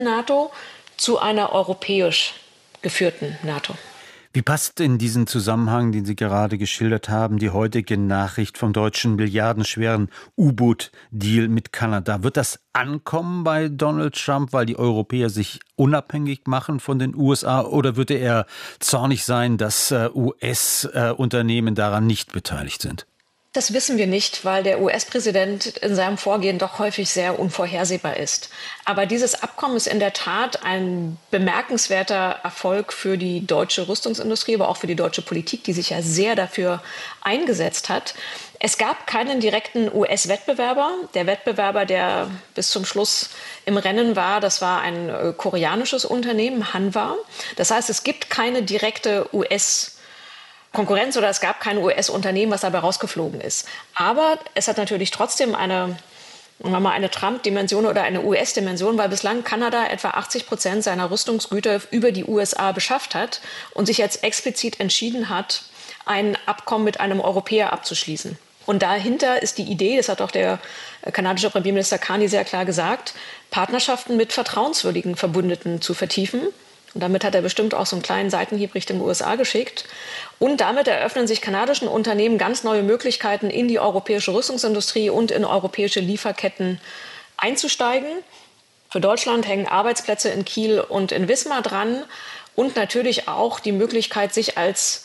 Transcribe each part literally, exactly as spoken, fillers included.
NATO zu einer europäisch geführten NATO. Wie passt in diesen Zusammenhang, den Sie gerade geschildert haben, die heutige Nachricht vom deutschen milliardenschweren U-Boot-Deal mit Kanada? Wird das ankommen bei Donald Trump, weil die Europäer sich unabhängig machen von den U S A? Oder würde er zornig sein, dass U S-Unternehmen daran nicht beteiligt sind? Das wissen wir nicht, weil der U S-Präsident in seinem Vorgehen doch häufig sehr unvorhersehbar ist. Aber dieses Abkommen ist in der Tat ein bemerkenswerter Erfolg für die deutsche Rüstungsindustrie, aber auch für die deutsche Politik, die sich ja sehr dafür eingesetzt hat. Es gab keinen direkten U S-Wettbewerber. Der Wettbewerber, der bis zum Schluss im Rennen war, das war ein äh, koreanisches Unternehmen, Hanwha. Das heißt, es gibt keine direkte U S- Konkurrenz oder es gab kein U S-Unternehmen, was dabei rausgeflogen ist. Aber es hat natürlich trotzdem eine, sagen wir mal, eine Trump-Dimension oder eine U S-Dimension, weil bislang Kanada etwa achtzig Prozent seiner Rüstungsgüter über die U S A beschafft hat und sich jetzt explizit entschieden hat, ein Abkommen mit einem Europäer abzuschließen. Und dahinter ist die Idee, das hat auch der kanadische Premierminister Carney sehr klar gesagt, Partnerschaften mit vertrauenswürdigen Verbündeten zu vertiefen. Und damit hat er bestimmt auch so einen kleinen Seitenhieb Richtung U S A geschickt. Und damit eröffnen sich kanadischen Unternehmen ganz neue Möglichkeiten, in die europäische Rüstungsindustrie und in europäische Lieferketten einzusteigen. Für Deutschland hängen Arbeitsplätze in Kiel und in Wismar dran. Und natürlich auch die Möglichkeit, sich als,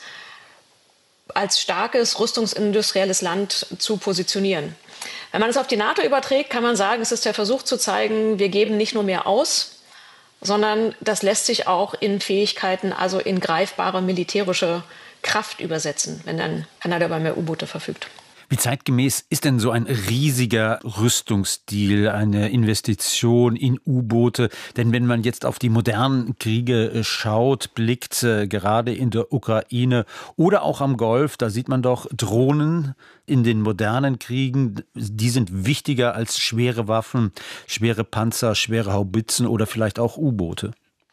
als starkes rüstungsindustrielles Land zu positionieren. Wenn man es auf die NATO überträgt, kann man sagen, es ist der Versuch zu zeigen, wir geben nicht nur mehr aus, sondern das lässt sich auch in Fähigkeiten, also in greifbare militärische Kraft übersetzen, wenn dann Kanada über mehr U-Boote verfügt. Wie zeitgemäß ist denn so ein riesiger Rüstungsdeal, eine Investition in U-Boote? Denn wenn man jetzt auf die modernen Kriege schaut, blickt, äh, gerade in der Ukraine oder auch am Golf, da sieht man doch Drohnen in den modernen Kriegen, die sind wichtiger als schwere Waffen, schwere Panzer, schwere Haubitzen oder vielleicht auch U-Boote.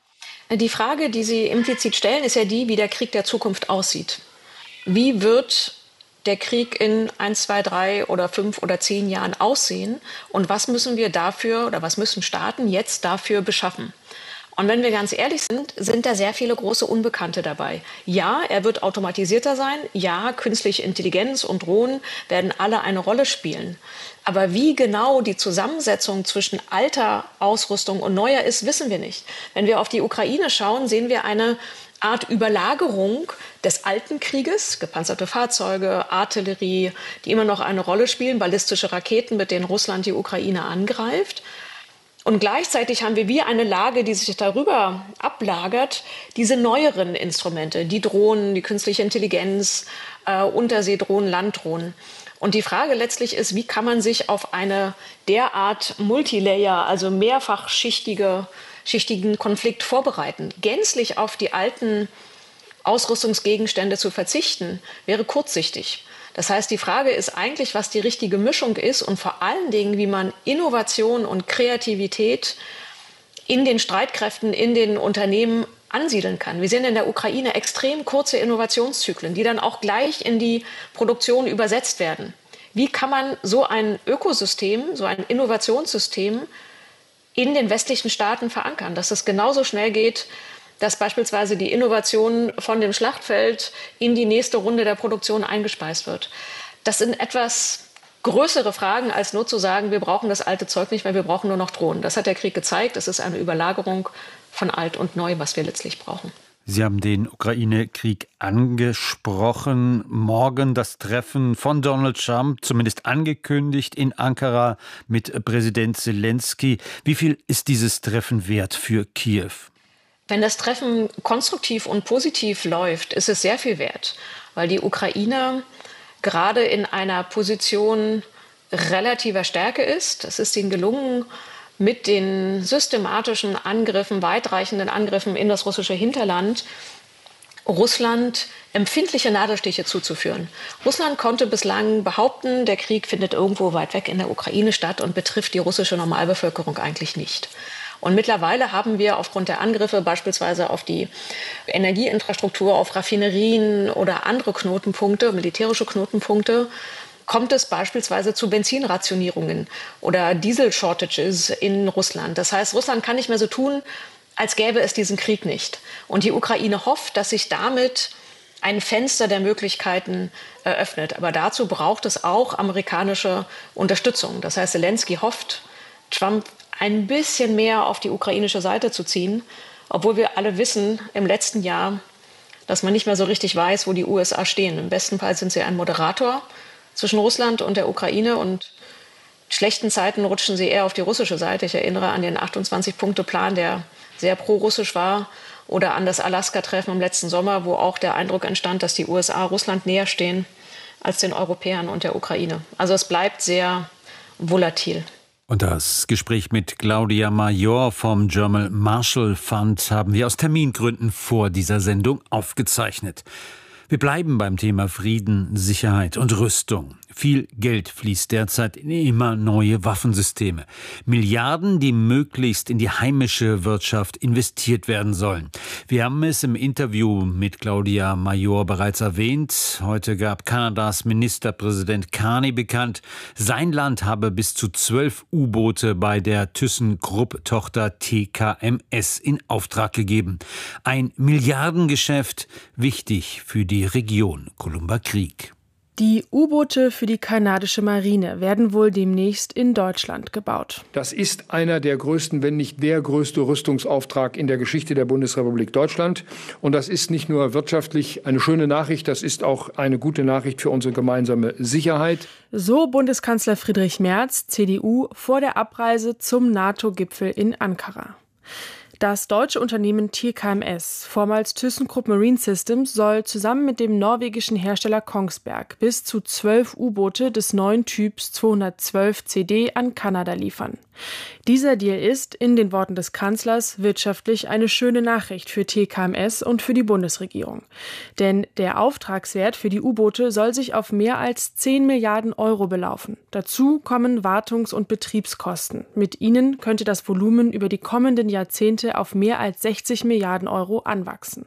Die Frage, die Sie implizit stellen, ist ja die, wie der Krieg der Zukunft aussieht. Wie wird der Krieg in eins, zwei, drei oder fünf oder zehn Jahren aussehen? Und was müssen wir dafür oder was müssen Staaten jetzt dafür beschaffen? Und wenn wir ganz ehrlich sind, sind da sehr viele große Unbekannte dabei. Ja, er wird automatisierter sein. Ja, künstliche Intelligenz und Drohnen werden alle eine Rolle spielen. Aber wie genau die Zusammensetzung zwischen alter Ausrüstung und neuer ist, wissen wir nicht. Wenn wir auf die Ukraine schauen, sehen wir eine Art Überlagerung des alten Krieges, gepanzerte Fahrzeuge, Artillerie, die immer noch eine Rolle spielen, ballistische Raketen, mit denen Russland die Ukraine angreift. Und gleichzeitig haben wir wie eine Lage, die sich darüber ablagert, diese neueren Instrumente, die Drohnen, die künstliche Intelligenz, äh, Unterseedrohnen, Landdrohnen. Und die Frage letztlich ist, wie kann man sich auf eine derart Multilayer, also mehrfachschichtige schichtigen Konflikt vorbereiten. Gänzlich auf die alten Ausrüstungsgegenstände zu verzichten, wäre kurzsichtig. Das heißt, die Frage ist eigentlich, was die richtige Mischung ist und vor allen Dingen, wie man Innovation und Kreativität in den Streitkräften, in den Unternehmen ansiedeln kann. Wir sehen in der Ukraine extrem kurze Innovationszyklen, die dann auch gleich in die Produktion übersetzt werden. Wie kann man so ein Ökosystem, so ein Innovationssystem in den westlichen Staaten verankern, dass es genauso schnell geht, dass beispielsweise die Innovation von dem Schlachtfeld in die nächste Runde der Produktion eingespeist wird. Das sind etwas größere Fragen, als nur zu sagen, wir brauchen das alte Zeug nicht mehr, wir brauchen nur noch Drohnen. Das hat der Krieg gezeigt. Es ist eine Überlagerung von alt und neu, was wir letztlich brauchen. Sie haben den Ukraine-Krieg angesprochen. Morgen das Treffen von Donald Trump, zumindest angekündigt, in Ankara mit Präsident Zelensky. Wie viel ist dieses Treffen wert für Kiew? Wenn das Treffen konstruktiv und positiv läuft, ist es sehr viel wert, weil die Ukraine gerade in einer Position relativer Stärke ist. Es ist ihnen gelungen, mit den systematischen Angriffen, weitreichenden Angriffen in das russische Hinterland, Russland empfindliche Nadelstiche zuzuführen. Russland konnte bislang behaupten, der Krieg findet irgendwo weit weg in der Ukraine statt und betrifft die russische Normalbevölkerung eigentlich nicht. Und mittlerweile haben wir aufgrund der Angriffe beispielsweise auf die Energieinfrastruktur, auf Raffinerien oder andere Knotenpunkte, militärische Knotenpunkte, kommt es beispielsweise zu Benzinrationierungen oder Diesel-Shortages in Russland. Das heißt, Russland kann nicht mehr so tun, als gäbe es diesen Krieg nicht. Und die Ukraine hofft, dass sich damit ein Fenster der Möglichkeiten eröffnet. Aber dazu braucht es auch amerikanische Unterstützung. Das heißt, Zelensky hofft, Trump ein bisschen mehr auf die ukrainische Seite zu ziehen, obwohl wir alle wissen im letzten Jahr, dass man nicht mehr so richtig weiß, wo die U S A stehen. Im besten Fall sind sie ein Moderator zwischen Russland und der Ukraine und in schlechten Zeiten rutschen sie eher auf die russische Seite. Ich erinnere an den achtundzwanzig-Punkte-Plan, der sehr pro-russisch war, oder an das Alaska-Treffen im letzten Sommer, wo auch der Eindruck entstand, dass die U S A Russland näher stehen als den Europäern und der Ukraine. Also es bleibt sehr volatil. Und das Gespräch mit Claudia Major vom German Marshall Fund haben wir aus Termingründen vor dieser Sendung aufgezeichnet. Wir bleiben beim Thema Frieden, Sicherheit und Rüstung. Viel Geld fließt derzeit in immer neue Waffensysteme. Milliarden, die möglichst in die heimische Wirtschaft investiert werden sollen. Wir haben es im Interview mit Claudia Major bereits erwähnt. Heute gab Kanadas Ministerpräsident Carney bekannt, sein Land habe bis zu zwölf U-Boote bei der ThyssenKrupp-Tochter T K M S in Auftrag gegeben. Ein Milliardengeschäft, wichtig für die Region Columba-Krieg. Die U-Boote für die kanadische Marine werden wohl demnächst in Deutschland gebaut. Das ist einer der größten, wenn nicht der größte Rüstungsauftrag in der Geschichte der Bundesrepublik Deutschland. Und das ist nicht nur wirtschaftlich eine schöne Nachricht, das ist auch eine gute Nachricht für unsere gemeinsame Sicherheit. So Bundeskanzler Friedrich Merz, C D U, vor der Abreise zum NATO-Gipfel in Ankara. Das deutsche Unternehmen T K M S, vormals ThyssenKrupp Marine Systems, soll zusammen mit dem norwegischen Hersteller Kongsberg bis zu zwölf U-Boote des neuen Typs zweihundertzwölf C D an Kanada liefern. Dieser Deal ist, in den Worten des Kanzlers, wirtschaftlich eine schöne Nachricht für T K M S und für die Bundesregierung. Denn der Auftragswert für die U-Boote soll sich auf mehr als zehn Milliarden Euro belaufen. Dazu kommen Wartungs- und Betriebskosten. Mit ihnen könnte das Volumen über die kommenden Jahrzehnte auf mehr als sechzig Milliarden Euro anwachsen.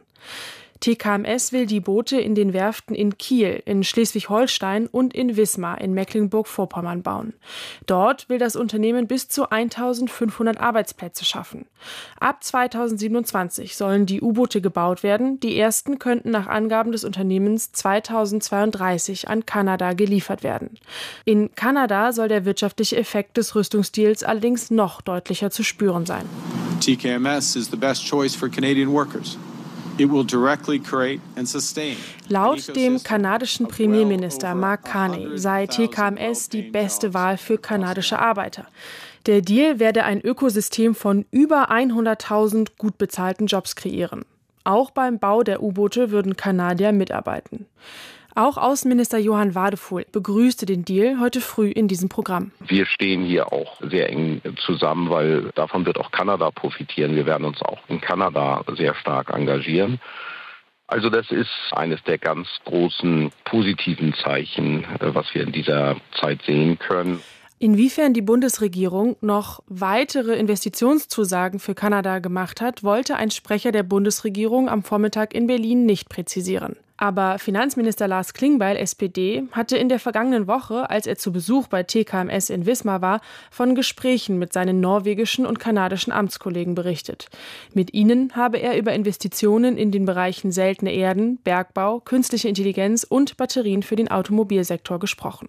T K M S will die Boote in den Werften in Kiel, in Schleswig-Holstein und in Wismar in Mecklenburg-Vorpommern bauen. Dort will das Unternehmen bis zu eintausendfünfhundert Arbeitsplätze schaffen. Ab zweitausendsiebenundzwanzig sollen die U-Boote gebaut werden. Die ersten könnten nach Angaben des Unternehmens zweitausendzweiunddreißig an Kanada geliefert werden. In Kanada soll der wirtschaftliche Effekt des Rüstungsdeals allerdings noch deutlicher zu spüren sein. T K M S is the best choice for Canadian workers. It will directly create and sustain. Laut dem kanadischen Premierminister Mark Carney sei T K M S die beste Wahl für kanadische Arbeiter. Der Deal werde ein Ökosystem von über hunderttausend gut bezahlten Jobs kreieren. Auch beim Bau der U-Boote würden Kanadier mitarbeiten. Auch Außenminister Johann Wadefuhl begrüßte den Deal heute früh in diesem Programm. Wir stehen hier auch sehr eng zusammen, weil davon wird auch Kanada profitieren. Wir werden uns auch in Kanada sehr stark engagieren. Also das ist eines der ganz großen positiven Zeichen, was wir in dieser Zeit sehen können. Inwiefern die Bundesregierung noch weitere Investitionszusagen für Kanada gemacht hat, wollte ein Sprecher der Bundesregierung am Vormittag in Berlin nicht präzisieren. Aber Finanzminister Lars Klingbeil, S P D, hatte in der vergangenen Woche, als er zu Besuch bei T K M S in Wismar war, von Gesprächen mit seinen norwegischen und kanadischen Amtskollegen berichtet. Mit ihnen habe er über Investitionen in den Bereichen seltene Erden, Bergbau, künstliche Intelligenz und Batterien für den Automobilsektor gesprochen.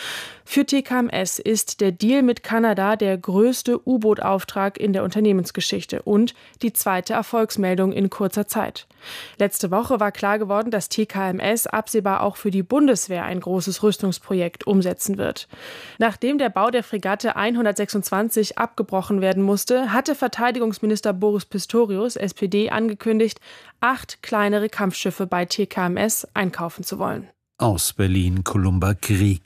Für T K M S ist der Deal mit Kanada der größte U-Boot-Auftrag in der Unternehmensgeschichte und die zweite Erfolgsmeldung in kurzer Zeit. Letzte Woche war klar geworden, dass T K M S absehbar auch für die Bundeswehr ein großes Rüstungsprojekt umsetzen wird. Nachdem der Bau der Fregatte hundertsechsundzwanzig abgebrochen werden musste, hatte Verteidigungsminister Boris Pistorius, S P D, angekündigt, acht kleinere Kampfschiffe bei T K M S einkaufen zu wollen. Aus Berlin, Columba-Krieg.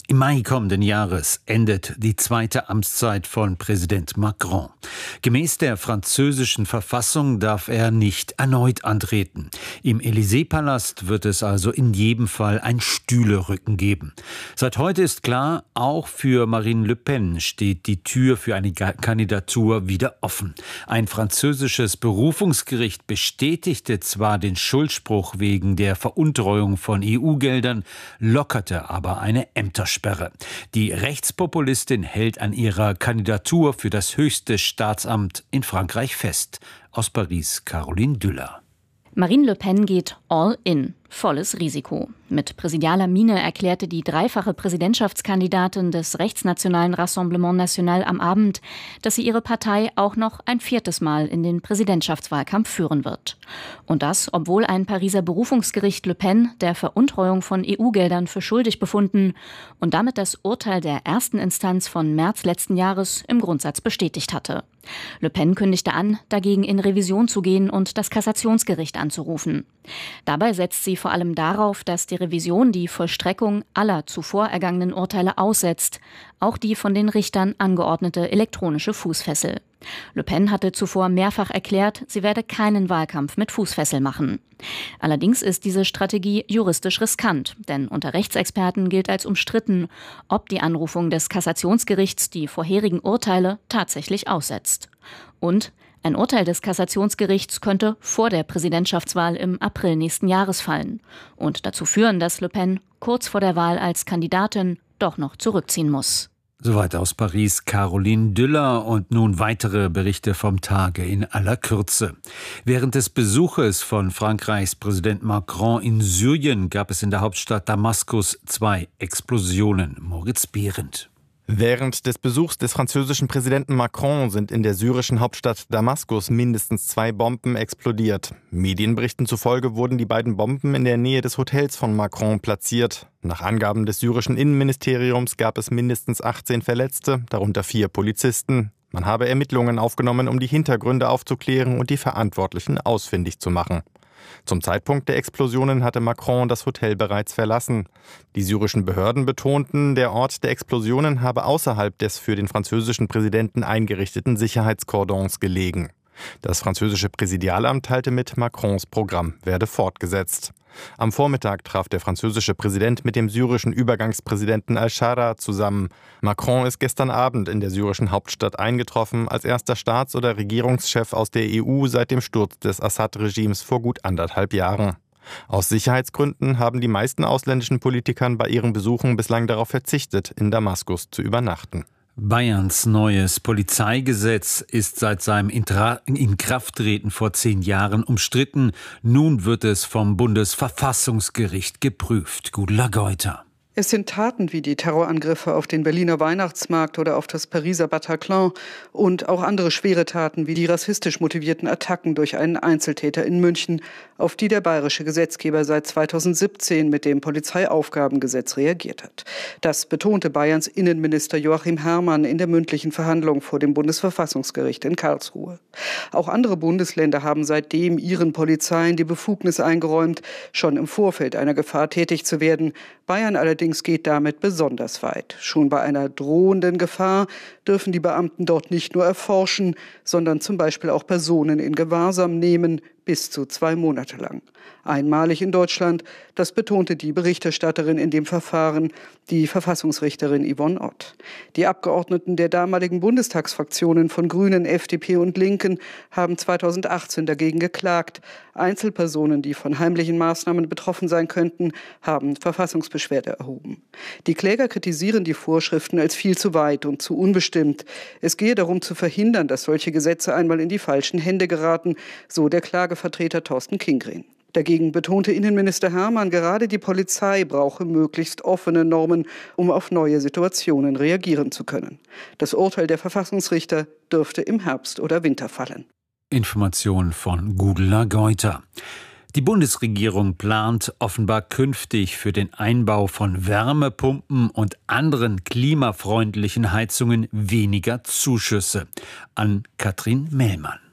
Im Mai kommenden Jahres endet die zweite Amtszeit von Präsident Macron. Gemäß der französischen Verfassung darf er nicht erneut antreten. Im Élysée-Palast wird es also in jedem Fall ein Stühlerücken geben. Seit heute ist klar, auch für Marine Le Pen steht die Tür für eine Kandidatur wieder offen. Ein französisches Berufungsgericht bestätigte zwar den Schuldspruch wegen der Veruntreuung von E U-Geldern, lockerte aber eine Ämtersperre. Die Rechtspopulistin hält an ihrer Kandidatur für das höchste Staatsamt in Frankreich fest. Aus Paris, Caroline Düller. Marine Le Pen geht all in. Volles Risiko. Mit präsidialer Miene erklärte die dreifache Präsidentschaftskandidatin des rechtsnationalen Rassemblement National am Abend, dass sie ihre Partei auch noch ein viertes Mal in den Präsidentschaftswahlkampf führen wird. Und das, obwohl ein Pariser Berufungsgericht Le Pen der Veruntreuung von E U-Geldern für schuldig befunden und damit das Urteil der ersten Instanz von März letzten Jahres im Grundsatz bestätigt hatte. Le Pen kündigte an, dagegen in Revision zu gehen und das Kassationsgericht anzurufen. Dabei setzt sie vor allem darauf, dass die Revision die Vollstreckung aller zuvor ergangenen Urteile aussetzt, auch die von den Richtern angeordnete elektronische Fußfessel. Le Pen hatte zuvor mehrfach erklärt, sie werde keinen Wahlkampf mit Fußfessel machen. Allerdings ist diese Strategie juristisch riskant, denn unter Rechtsexperten gilt als umstritten, ob die Anrufung des Kassationsgerichts die vorherigen Urteile tatsächlich aussetzt. Und ein Urteil des Kassationsgerichts könnte vor der Präsidentschaftswahl im April nächsten Jahres fallen und dazu führen, dass Le Pen kurz vor der Wahl als Kandidatin doch noch zurückziehen muss. Soweit aus Paris Caroline Düller und nun weitere Berichte vom Tage in aller Kürze. Während des Besuches von Frankreichs Präsident Macron in Syrien gab es in der Hauptstadt Damaskus zwei Explosionen. Moritz Behrendt. Während des Besuchs des französischen Präsidenten Macron sind in der syrischen Hauptstadt Damaskus mindestens zwei Bomben explodiert. Medienberichten zufolge wurden die beiden Bomben in der Nähe des Hotels von Macron platziert. Nach Angaben des syrischen Innenministeriums gab es mindestens achtzehn Verletzte, darunter vier Polizisten. Man habe Ermittlungen aufgenommen, um die Hintergründe aufzuklären und die Verantwortlichen ausfindig zu machen. Zum Zeitpunkt der Explosionen hatte Macron das Hotel bereits verlassen. Die syrischen Behörden betonten, der Ort der Explosionen habe außerhalb des für den französischen Präsidenten eingerichteten Sicherheitskordons gelegen. Das französische Präsidialamt teilte mit, Macrons Programm werde fortgesetzt. Am Vormittag traf der französische Präsident mit dem syrischen Übergangspräsidenten al-Shara zusammen. Macron ist gestern Abend in der syrischen Hauptstadt eingetroffen, als erster Staats- oder Regierungschef aus der E U seit dem Sturz des Assad-Regimes vor gut anderthalb Jahren. Aus Sicherheitsgründen haben die meisten ausländischen Politikern bei ihren Besuchen bislang darauf verzichtet, in Damaskus zu übernachten. Bayerns neues Polizeigesetz ist seit seinem Inkrafttreten vor zehn Jahren umstritten. Nun wird es vom Bundesverfassungsgericht geprüft. Gudula Geuter. Es sind Taten wie die Terrorangriffe auf den Berliner Weihnachtsmarkt oder auf das Pariser Bataclan und auch andere schwere Taten wie die rassistisch motivierten Attacken durch einen Einzeltäter in München, auf die der bayerische Gesetzgeber seit zweitausendsiebzehn mit dem Polizeiaufgabengesetz reagiert hat. Das betonte Bayerns Innenminister Joachim Herrmann in der mündlichen Verhandlung vor dem Bundesverfassungsgericht in Karlsruhe. Auch andere Bundesländer haben seitdem ihren Polizeien die Befugnis eingeräumt, schon im Vorfeld einer Gefahr tätig zu werden. Bayern allerdings geht damit besonders weit. Schon bei einer drohenden Gefahr dürfen die Beamten dort nicht nur erforschen, sondern zum Beispiel auch Personen in Gewahrsam nehmen, bis zu zwei Monate lang. Einmalig in Deutschland, das betonte die Berichterstatterin in dem Verfahren, die Verfassungsrichterin Yvonne Ott. Die Abgeordneten der damaligen Bundestagsfraktionen von Grünen, F D P und Linken haben zweitausendachtzehn dagegen geklagt. Einzelpersonen, die von heimlichen Maßnahmen betroffen sein könnten, haben Verfassungsbeschwerde erhoben. Die Kläger kritisieren die Vorschriften als viel zu weit und zu unbestimmt. Es gehe darum zu verhindern, dass solche Gesetze einmal in die falschen Hände geraten, so der Klagevertreter Thorsten Kingren. Dagegen betonte Innenminister Herrmann, gerade die Polizei brauche möglichst offene Normen, um auf neue Situationen reagieren zu können. Das Urteil der Verfassungsrichter dürfte im Herbst oder Winter fallen. Information von Gudula Geuter. Die Bundesregierung plant offenbar künftig für den Einbau von Wärmepumpen und anderen klimafreundlichen Heizungen weniger Zuschüsse. An Katrin Mellmann.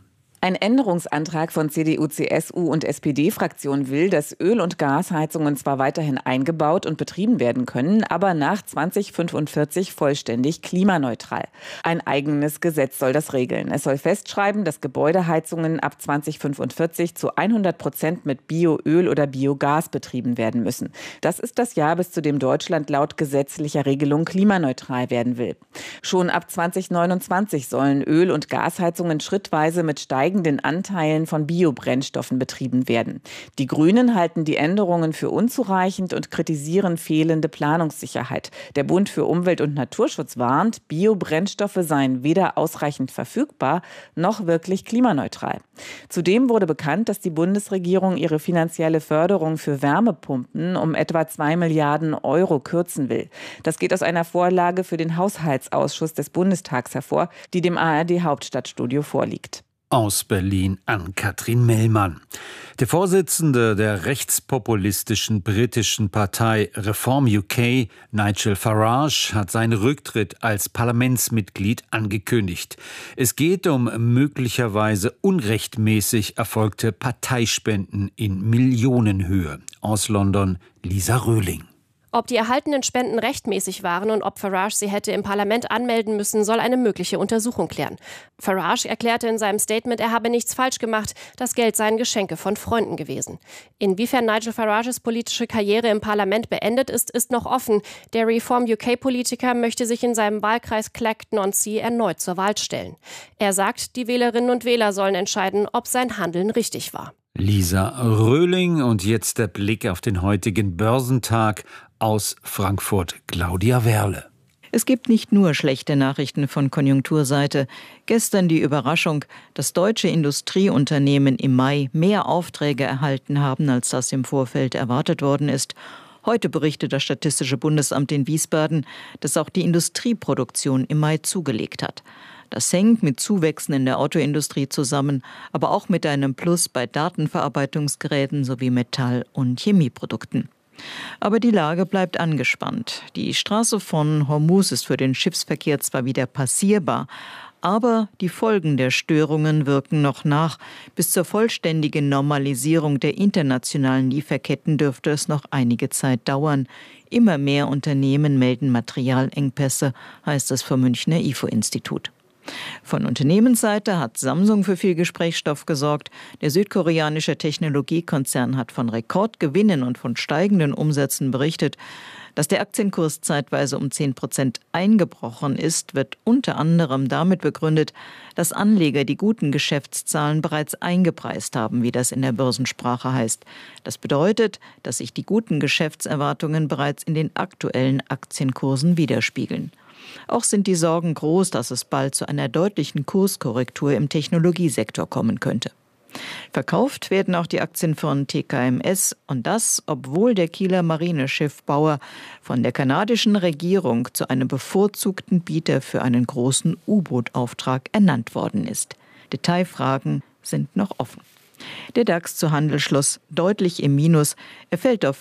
Ein Änderungsantrag von C D U, C S U und S P D-Fraktion will, dass Öl- und Gasheizungen zwar weiterhin eingebaut und betrieben werden können, aber nach zweitausendfünfundvierzig vollständig klimaneutral. Ein eigenes Gesetz soll das regeln. Es soll festschreiben, dass Gebäudeheizungen ab zweitausendfünfundvierzig zu hundert Prozent mit Bioöl oder Biogas betrieben werden müssen. Das ist das Jahr, bis zu dem Deutschland laut gesetzlicher Regelung klimaneutral werden will. Schon ab zweitausendneunundzwanzig sollen Öl- und Gasheizungen schrittweise mit steigenden Anteilen von Biobrennstoffen betrieben werden. Die Grünen halten die Änderungen für unzureichend und kritisieren fehlende Planungssicherheit. Der Bund für Umwelt und Naturschutz warnt, Biobrennstoffe seien weder ausreichend verfügbar noch wirklich klimaneutral. Zudem wurde bekannt, dass die Bundesregierung ihre finanzielle Förderung für Wärmepumpen um etwa zwei Milliarden Euro kürzen will. Das geht aus einer Vorlage für den Haushaltsausschuss des Bundestags hervor, die dem A R D-Hauptstadtstudio vorliegt. Aus Berlin an Katrin Mellmann. Der Vorsitzende der rechtspopulistischen britischen Partei Reform U K, Nigel Farage, hat seinen Rücktritt als Parlamentsmitglied angekündigt. Es geht um möglicherweise unrechtmäßig erfolgte Parteispenden in Millionenhöhe. Aus London, Lisa Röhling. Ob die erhaltenen Spenden rechtmäßig waren und ob Farage sie hätte im Parlament anmelden müssen, soll eine mögliche Untersuchung klären. Farage erklärte in seinem Statement, er habe nichts falsch gemacht, das Geld seien Geschenke von Freunden gewesen. Inwiefern Nigel Farages politische Karriere im Parlament beendet ist, ist noch offen. Der Reform U K-Politiker möchte sich in seinem Wahlkreis Clacton-on-Sea erneut zur Wahl stellen. Er sagt, die Wählerinnen und Wähler sollen entscheiden, ob sein Handeln richtig war. Lisa Röhling und jetzt der Blick auf den heutigen Börsentag. Aus Frankfurt, Claudia Werle. Es gibt nicht nur schlechte Nachrichten von Konjunkturseite. Gestern die Überraschung, dass deutsche Industrieunternehmen im Mai mehr Aufträge erhalten haben, als das im Vorfeld erwartet worden ist. Heute berichtet das Statistische Bundesamt in Wiesbaden, dass auch die Industrieproduktion im Mai zugelegt hat. Das hängt mit Zuwächsen in der Autoindustrie zusammen, aber auch mit einem Plus bei Datenverarbeitungsgeräten sowie Metall- und Chemieprodukten. Aber die Lage bleibt angespannt. Die Straße von Hormuz ist für den Schiffsverkehr zwar wieder passierbar, aber die Folgen der Störungen wirken noch nach. Bis zur vollständigen Normalisierung der internationalen Lieferketten dürfte es noch einige Zeit dauern. Immer mehr Unternehmen melden Materialengpässe, heißt es vom Münchner I F O-Institut. Von Unternehmensseite hat Samsung für viel Gesprächsstoff gesorgt. Der südkoreanische Technologiekonzern hat von Rekordgewinnen und von steigenden Umsätzen berichtet. Dass der Aktienkurs zeitweise um zehn Prozent eingebrochen ist, wird unter anderem damit begründet, dass Anleger die guten Geschäftszahlen bereits eingepreist haben, wie das in der Börsensprache heißt. Das bedeutet, dass sich die guten Geschäftserwartungen bereits in den aktuellen Aktienkursen widerspiegeln. Auch sind die Sorgen groß, dass es bald zu einer deutlichen Kurskorrektur im Technologiesektor kommen könnte. Verkauft werden auch die Aktien von T K M S und das, obwohl der Kieler Marineschiffbauer von der kanadischen Regierung zu einem bevorzugten Bieter für einen großen U-Boot-Auftrag ernannt worden ist. Detailfragen sind noch offen. Der DAX zu Handelsschluss deutlich im Minus. Er fällt auf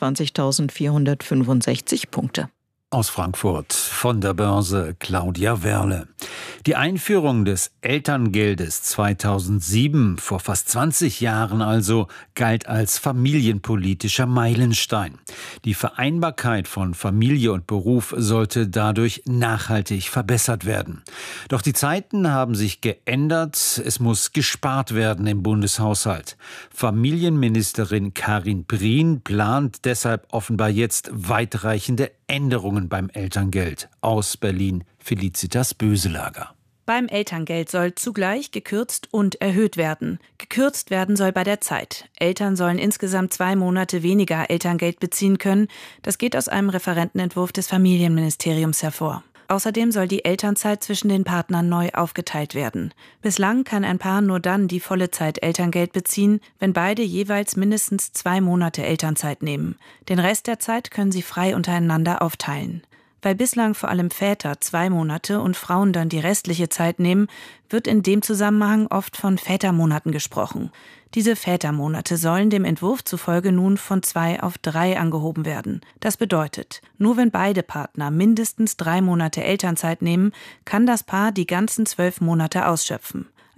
fünfundzwanzigtausendvierhundertfünfundsechzig Punkte. Aus Frankfurt von der Börse Claudia Werle. Die Einführung des Elterngeldes zweitausendsieben, vor fast zwanzig Jahren also, galt als familienpolitischer Meilenstein. Die Vereinbarkeit von Familie und Beruf sollte dadurch nachhaltig verbessert werden. Doch die Zeiten haben sich geändert. Es muss gespart werden im Bundeshaushalt. Familienministerin Karin Prien plant deshalb offenbar jetzt weitreichende Änderungen beim Elterngeld. Aus Berlin, Felicitas Böselager. Beim Elterngeld soll zugleich gekürzt und erhöht werden. Gekürzt werden soll bei der Zeit. Eltern sollen insgesamt zwei Monate weniger Elterngeld beziehen können. Das geht aus einem Referentenentwurf des Familienministeriums hervor. Außerdem soll die Elternzeit zwischen den Partnern neu aufgeteilt werden. Bislang kann ein Paar nur dann die volle Zeit Elterngeld beziehen, wenn beide jeweils mindestens zwei Monate Elternzeit nehmen. Den Rest der Zeit können sie frei untereinander aufteilen. Weil bislang vor allem Väter zwei Monate und Frauen dann die restliche Zeit nehmen, wird in dem Zusammenhang oft von Vätermonaten gesprochen. Diese Vätermonate sollen dem Entwurf zufolge nun von zwei auf drei angehoben werden. Das bedeutet, nur wenn beide Partner mindestens drei Monate Elternzeit nehmen, kann das Paar die ganzen zwölf Monate ausschöpfen.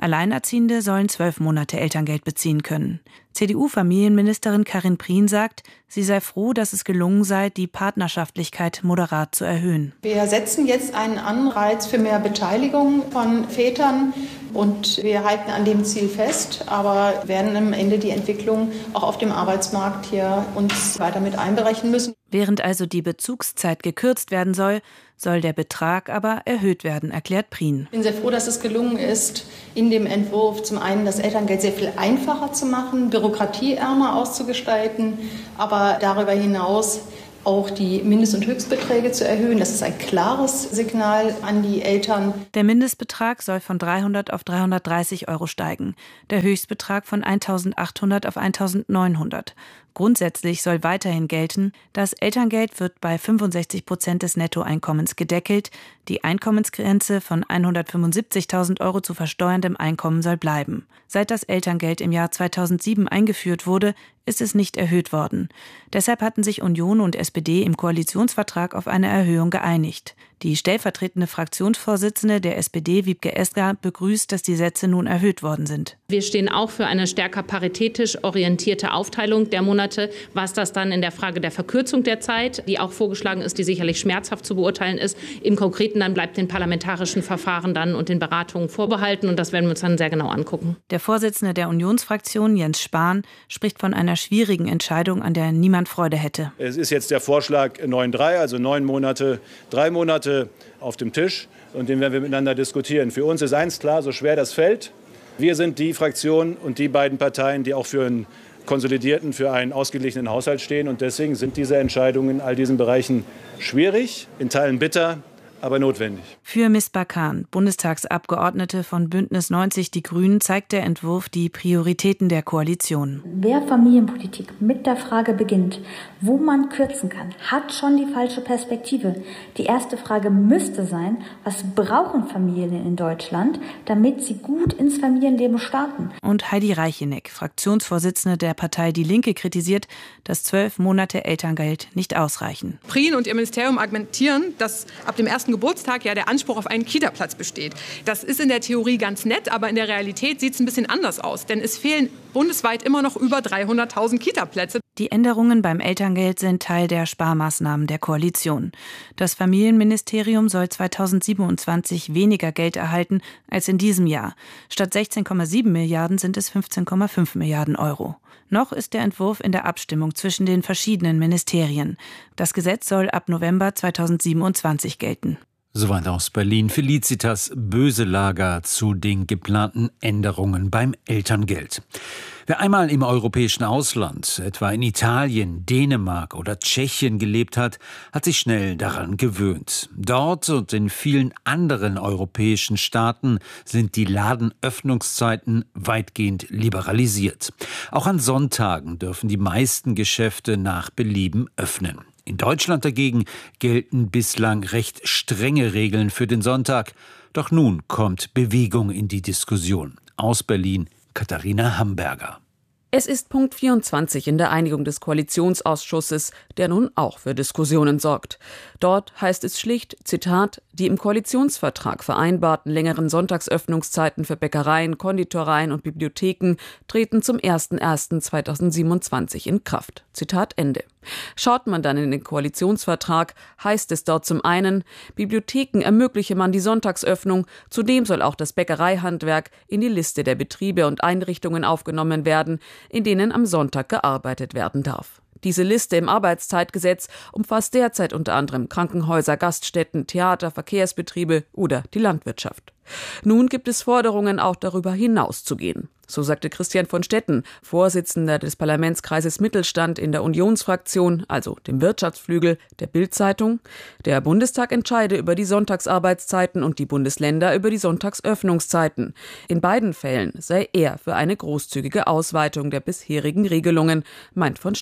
Alleinerziehende sollen zwölf Monate Elterngeld beziehen können. C D U-Familienministerin Karin Prien sagt, sie sei froh, dass es gelungen sei, die Partnerschaftlichkeit moderat zu erhöhen. Wir setzen jetzt einen Anreiz für mehr Beteiligung von Vätern und wir halten an dem Ziel fest, aber werden am Ende die Entwicklung auch auf dem Arbeitsmarkt hier uns weiter mit einberechnen müssen. Während also die Bezugszeit gekürzt werden soll, soll der Betrag aber erhöht werden, erklärt Prien. Ich bin sehr froh, dass es gelungen ist, in dem Entwurf zum einen das Elterngeld sehr viel einfacher zu machen, bürokratieärmer auszugestalten, aber darüber hinaus auch die Mindest- und Höchstbeträge zu erhöhen. Das ist ein klares Signal an die Eltern. Der Mindestbetrag soll von dreihundert auf dreihundertdreißig Euro steigen, der Höchstbetrag von eintausendachthundert auf eintausendneunhundert. Grundsätzlich soll weiterhin gelten, das Elterngeld wird bei fünfundsechzig Prozent des Nettoeinkommens gedeckelt. Die Einkommensgrenze von hundertfünfundsiebzigtausend Euro zu versteuerndem Einkommen soll bleiben. Seit das Elterngeld im Jahr zweitausendsieben eingeführt wurde, ist es nicht erhöht worden. Deshalb hatten sich Union und S P D im Koalitionsvertrag auf eine Erhöhung geeinigt. Die stellvertretende Fraktionsvorsitzende der S P D, Wiebke Esgger, begrüßt, dass die Sätze nun erhöht worden sind. Wir stehen auch für eine stärker paritätisch orientierte Aufteilung der Monate. Was das dann in der Frage der Verkürzung der Zeit, die auch vorgeschlagen ist, die sicherlich schmerzhaft zu beurteilen ist, im Konkreten dann bleibt den parlamentarischen Verfahren dann und den Beratungen vorbehalten. Und das werden wir uns dann sehr genau angucken. Der Vorsitzende der Unionsfraktion, Jens Spahn, spricht von einer schwierigen Entscheidung, an der niemand Freude hätte. Es ist jetzt der Vorschlag neun Komma drei, also neun Monate, drei Monate auf dem Tisch. Und den werden wir miteinander diskutieren. Für uns ist eins klar, so schwer das fällt. Wir sind die Fraktion und die beiden Parteien, die auch für einen konsolidierten, für einen ausgeglichenen Haushalt stehen. Und deswegen sind diese Entscheidungen in all diesen Bereichen schwierig, in Teilen bitter, aber notwendig. Für Misbah Khan, Bundestagsabgeordnete von Bündnis neunzig Die Grünen, zeigt der Entwurf die Prioritäten der Koalition. Wer Familienpolitik mit der Frage beginnt, wo man kürzen kann, hat schon die falsche Perspektive. Die erste Frage müsste sein, was brauchen Familien in Deutschland, damit sie gut ins Familienleben starten? Und Heidi Reicheneck, Fraktionsvorsitzende der Partei Die Linke, kritisiert, dass zwölf Monate Elterngeld nicht ausreichen. Prien und ihr Ministerium argumentieren, dass ab dem ersten Geburtstag ja der Anspruch auf einen Kita-Platz besteht. Das ist in der Theorie ganz nett, aber in der Realität sieht es ein bisschen anders aus. Denn es fehlen bundesweit immer noch über dreihunderttausend Kita-Plätze. Die Änderungen beim Elterngeld sind Teil der Sparmaßnahmen der Koalition. Das Familienministerium soll zweitausendsiebenundzwanzig weniger Geld erhalten als in diesem Jahr. Statt sechzehn Komma sieben Milliarden sind es fünfzehn Komma fünf Milliarden Euro. Noch ist der Entwurf in der Abstimmung zwischen den verschiedenen Ministerien. Das Gesetz soll ab November zweitausendsiebenundzwanzig gelten. Soweit aus Berlin Felicitas Böselager zu den geplanten Änderungen beim Elterngeld. Wer einmal im europäischen Ausland, etwa in Italien, Dänemark oder Tschechien gelebt hat, hat sich schnell daran gewöhnt. Dort und in vielen anderen europäischen Staaten sind die Ladenöffnungszeiten weitgehend liberalisiert. Auch an Sonntagen dürfen die meisten Geschäfte nach Belieben öffnen. In Deutschland dagegen gelten bislang recht strenge Regeln für den Sonntag. Doch nun kommt Bewegung in die Diskussion. Aus Berlin Katharina Hamburger. Es ist Punkt vierundzwanzig in der Einigung des Koalitionsausschusses, der nun auch für Diskussionen sorgt. Dort heißt es schlicht, Zitat, die im Koalitionsvertrag vereinbarten längeren Sonntagsöffnungszeiten für Bäckereien, Konditoreien und Bibliotheken treten zum ersten ersten zweitausendsiebenundzwanzig in Kraft. Zitat Ende. Schaut man dann in den Koalitionsvertrag, heißt es dort zum einen, Bibliotheken ermögliche man die Sonntagsöffnung, zudem soll auch das Bäckereihandwerk in die Liste der Betriebe und Einrichtungen aufgenommen werden, in denen am Sonntag gearbeitet werden darf. Diese Liste im Arbeitszeitgesetz umfasst derzeit unter anderem Krankenhäuser, Gaststätten, Theater, Verkehrsbetriebe oder die Landwirtschaft. Nun gibt es Forderungen, auch darüber hinaus zu gehen. So sagte Christian von Stetten, Vorsitzender des Parlamentskreises Mittelstand in der Unionsfraktion, also dem Wirtschaftsflügel der Bild-Zeitung, der Bundestag entscheide über die Sonntagsarbeitszeiten und die Bundesländer über die Sonntagsöffnungszeiten. In beiden Fällen sei er für eine großzügige Ausweitung der bisherigen Regelungen, meint von Stetten.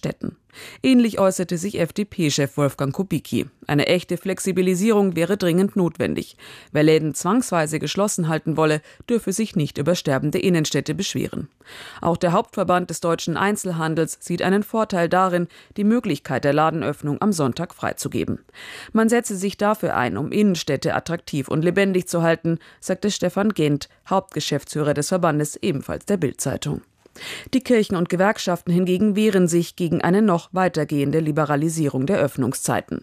Ähnlich äußerte sich F D P-Chef Wolfgang Kubicki. Eine echte Flexibilisierung wäre dringend notwendig. Wer Läden zwangsweise geschlossen halten wolle, dürfe sich nicht über sterbende Innenstädte beschweren. Auch der Hauptverband des deutschen Einzelhandels sieht einen Vorteil darin, die Möglichkeit der Ladenöffnung am Sonntag freizugeben. Man setze sich dafür ein, um Innenstädte attraktiv und lebendig zu halten, sagte Stefan Gent, Hauptgeschäftsführer des Verbandes, ebenfalls der Bild-Zeitung. Die Kirchen und Gewerkschaften hingegen wehren sich gegen eine noch weitergehende Liberalisierung der Öffnungszeiten.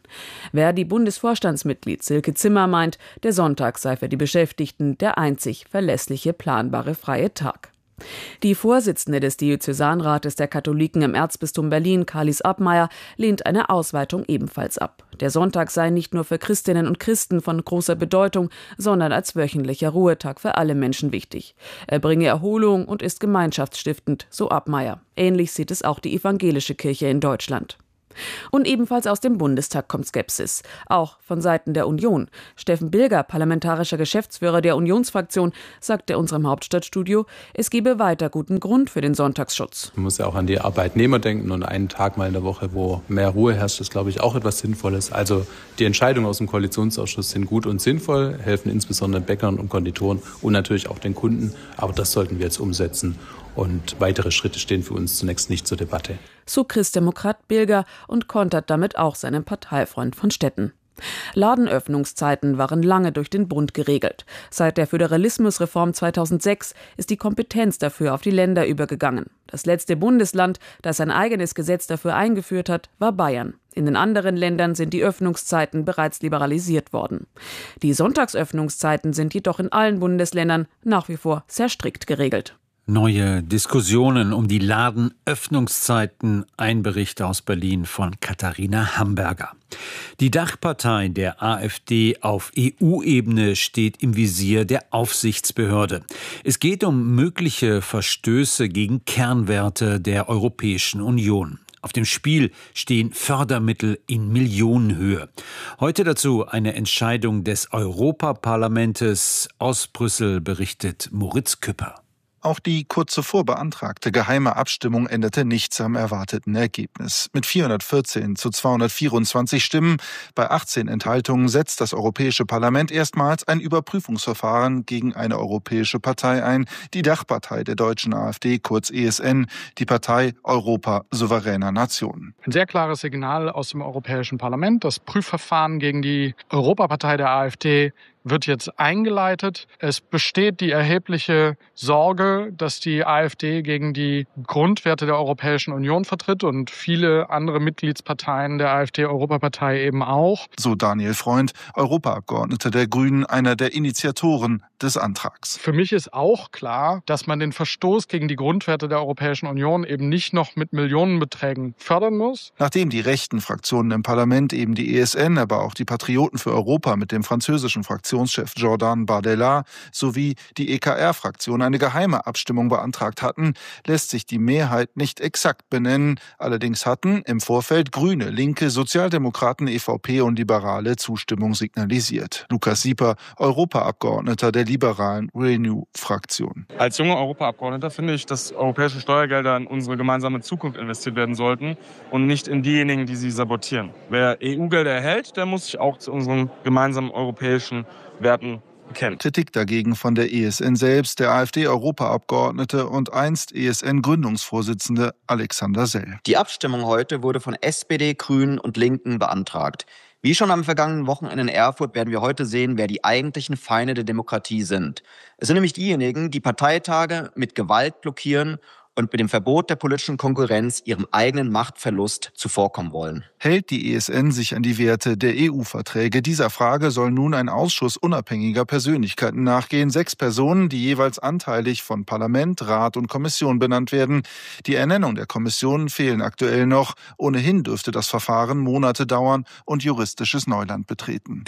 Verdi-Bundesvorstandsmitglied Silke Zimmer meint, der Sonntag sei für die Beschäftigten der einzig verlässliche, planbare freie Tag. Die Vorsitzende des Diözesanrates der Katholiken im Erzbistum Berlin, Kalis Abmeier, lehnt eine Ausweitung ebenfalls ab. Der Sonntag sei nicht nur für Christinnen und Christen von großer Bedeutung, sondern als wöchentlicher Ruhetag für alle Menschen wichtig. Er bringe Erholung und ist gemeinschaftsstiftend, so Abmeier. Ähnlich sieht es auch die evangelische Kirche in Deutschland. Und ebenfalls aus dem Bundestag kommt Skepsis, auch von Seiten der Union. Steffen Bilger, parlamentarischer Geschäftsführer der Unionsfraktion, sagte unserem Hauptstadtstudio, es gebe weiter guten Grund für den Sonntagsschutz. Man muss ja auch an die Arbeitnehmer denken und einen Tag mal in der Woche, wo mehr Ruhe herrscht, ist, glaube ich, auch etwas Sinnvolles. Also die Entscheidungen aus dem Koalitionsausschuss sind gut und sinnvoll, helfen insbesondere Bäckern und Konditoren und natürlich auch den Kunden. Aber das sollten wir jetzt umsetzen. Und weitere Schritte stehen für uns zunächst nicht zur Debatte. So Christdemokrat Bilger und kontert damit auch seinen Parteifreund von Stetten. Ladenöffnungszeiten waren lange durch den Bund geregelt. Seit der Föderalismusreform zweitausendsechs ist die Kompetenz dafür auf die Länder übergegangen. Das letzte Bundesland, das ein eigenes Gesetz dafür eingeführt hat, war Bayern. In den anderen Ländern sind die Öffnungszeiten bereits liberalisiert worden. Die Sonntagsöffnungszeiten sind jedoch in allen Bundesländern nach wie vor sehr strikt geregelt. Neue Diskussionen um die Ladenöffnungszeiten. Ein Bericht aus Berlin von Katharina Hamburger. Die Dachpartei der AfD auf E U-Ebene steht im Visier der Aufsichtsbehörde. Es geht um mögliche Verstöße gegen Kernwerte der Europäischen Union. Auf dem Spiel stehen Fördermittel in Millionenhöhe. Heute dazu eine Entscheidung des Europaparlamentes. Aus Brüssel berichtet Moritz Küpper. Auch die kurz zuvor beantragte geheime Abstimmung änderte nichts am erwarteten Ergebnis. Mit vierhundertvierzehn zu zweihundertvierundzwanzig Stimmen bei achtzehn Enthaltungen setzt das Europäische Parlament erstmals ein Überprüfungsverfahren gegen eine europäische Partei ein, die Dachpartei der deutschen AfD, kurz E S N, die Partei Europa souveräner Nationen. Ein sehr klares Signal aus dem Europäischen Parlament. Das Prüfverfahren gegen die Europapartei der AfD wird jetzt eingeleitet. Es besteht die erhebliche Sorge, dass die AfD gegen die Grundwerte der Europäischen Union vertritt und viele andere Mitgliedsparteien der AfD-Europapartei eben auch. So Daniel Freund, Europaabgeordneter der Grünen, einer der Initiatoren des Antrags. Für mich ist auch klar, dass man den Verstoß gegen die Grundwerte der Europäischen Union eben nicht noch mit Millionenbeträgen fördern muss. Nachdem die rechten Fraktionen im Parlament, eben die E S N, aber auch die Patrioten für Europa mit dem französischen Fraktionschef Jordan Bardella sowie die E K R-Fraktion eine geheime Abstimmung beantragt hatten, lässt sich die Mehrheit nicht exakt benennen. Allerdings hatten im Vorfeld Grüne, Linke, Sozialdemokraten, E V P und Liberale Zustimmung signalisiert. Lukas Sieper, Europaabgeordneter der liberalen Renew-Fraktion. Als junger Europaabgeordneter finde ich, dass europäische Steuergelder in unsere gemeinsame Zukunft investiert werden sollten und nicht in diejenigen, die sie sabotieren. Wer E U-Gelder erhält, der muss sich auch zu unseren gemeinsamen europäischen Werten bekennen. Kritik dagegen von der E S N selbst, der AfD-Europaabgeordnete und einst E S N-Gründungsvorsitzende Alexander Sell. Die Abstimmung heute wurde von S P D, Grünen und Linken beantragt. Wie schon am vergangenen Wochenende in Erfurt werden wir heute sehen, wer die eigentlichen Feinde der Demokratie sind. Es sind nämlich diejenigen, die Parteitage mit Gewalt blockieren und mit dem Verbot der politischen Konkurrenz ihrem eigenen Machtverlust zuvorkommen wollen. Hält die E S N sich an die Werte der E U-Verträge? Dieser Frage soll nun ein Ausschuss unabhängiger Persönlichkeiten nachgehen. Sechs Personen, die jeweils anteilig von Parlament, Rat und Kommission benannt werden. Die Ernennung der Kommissionen fehlen aktuell noch. Ohnehin dürfte das Verfahren Monate dauern und juristisches Neuland betreten.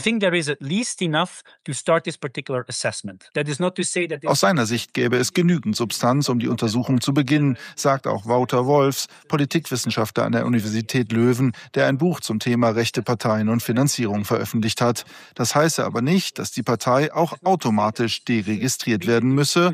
Aus seiner Sicht gäbe es genügend Substanz, um die Untersuchung zu beginnen. beginnen, sagt auch Wouter Wolfs, Politikwissenschaftler an der Universität Löwen, der ein Buch zum Thema rechte Parteien und Finanzierung veröffentlicht hat. Das heiße aber nicht, dass die Partei auch automatisch deregistriert werden müsse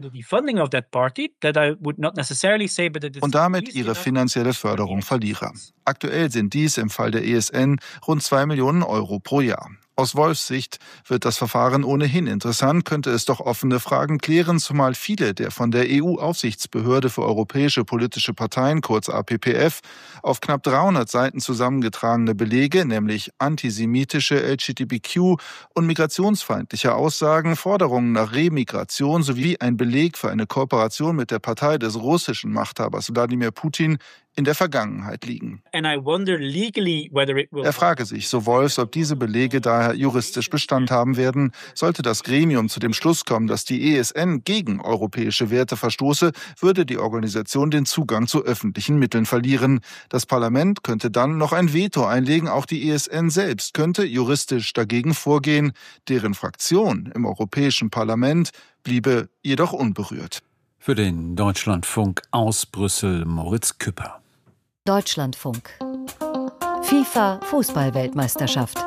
und damit ihre finanzielle Förderung verliere. Aktuell sind dies im Fall der E S N rund zwei Millionen Euro pro Jahr. Aus Wolfs Sicht wird das Verfahren ohnehin interessant, könnte es doch offene Fragen klären, zumal viele der von der E U-Aufsichtsbehörde für europäische politische Parteien, kurz A P P F, auf knapp dreihundert Seiten zusammengetragene Belege, nämlich antisemitische, L G B T Q- und migrationsfeindliche Aussagen, Forderungen nach Remigration sowie ein Beleg für eine Kooperation mit der Partei des russischen Machthabers Wladimir Putin in der Vergangenheit liegen. Er frage sich, so Wolfs, ob diese Belege daher juristisch Bestand haben werden. Sollte das Gremium zu dem Schluss kommen, dass die E S N gegen europäische Werte verstoße, würde die Organisation den Zugang zu öffentlichen Mitteln verlieren. Das Parlament könnte dann noch ein Veto einlegen, auch die E S N selbst könnte juristisch dagegen vorgehen. Deren Fraktion im Europäischen Parlament bliebe jedoch unberührt. Für den Deutschlandfunk aus Brüssel, Moritz Küpper. Deutschlandfunk. FIFA-Fußball-Weltmeisterschaft.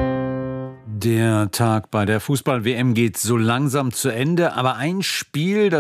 Der Tag bei der Fußball-W M geht so langsam zu Ende, aber ein Spiel, das